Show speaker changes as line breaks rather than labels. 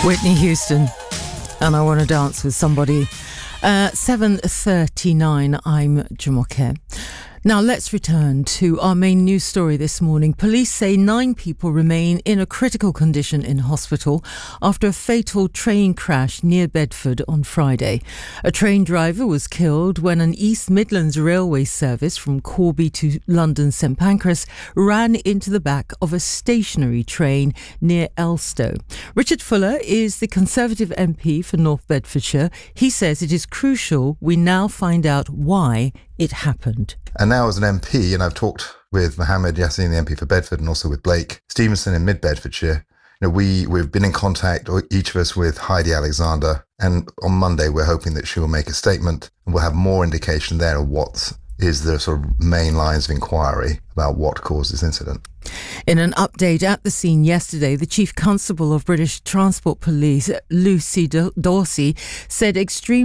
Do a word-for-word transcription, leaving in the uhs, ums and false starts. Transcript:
Whitney Houston, and I Want to Dance with Somebody. Uh, seven thirty-nine, I'm Jumoke. Now let's return to our main news story this morning. Police say nine people remain in a critical condition in hospital after a fatal train crash near Bedford on Friday. A train driver was killed when an East Midlands railway service from Corby to London St Pancras ran into the back of a stationary train near Elstow. Richard Fuller is the Conservative M P for North Bedfordshire. He says it is crucial we now find out why it happened.
And now as an M P, and I've talked with Mohammed Yassin, the M P for Bedford, and also with Blake Stevenson in Mid Bedfordshire, you know, we, we've been in contact, each of us, with Heidi Alexander, and on Monday we're hoping that she will make a statement and we'll have more indication there of what is the sort of main lines of inquiry about what caused this incident.
In an update at the scene yesterday, the Chief Constable of British Transport Police, Lucy Dorsey, said extreme